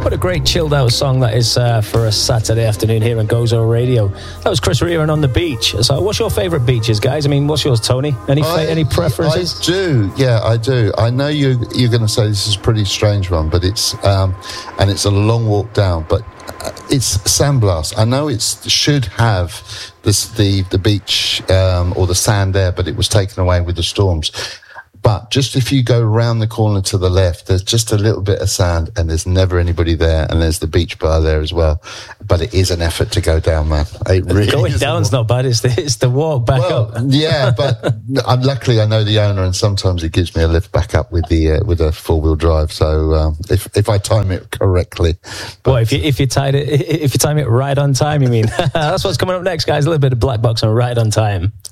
What a great chilled out song that is for a Saturday afternoon here on Gozo Radio. That was Chris Rea and On the Beach. So what's your favourite beaches, guys? I mean, what's yours, Tony? Any preferences? I do, yeah, I do. I know you're going to say this is a pretty strange one, but it's and it's a long walk down, but it's Sandblast. I know it should have the beach or the sand there, but it was taken away with the storms. But just if you go round the corner to the left, there's just a little bit of sand and there's never anybody there, and there's the beach bar there as well. But it is an effort to go down, man. It really Going down's not bad, it's the walk back up. Yeah, but luckily I know the owner, and sometimes he gives me a lift back up with a four-wheel drive. So if I time it correctly. But if you time it right on time, you mean? That's what's coming up next, guys. A little bit of Black Box on Right on Time.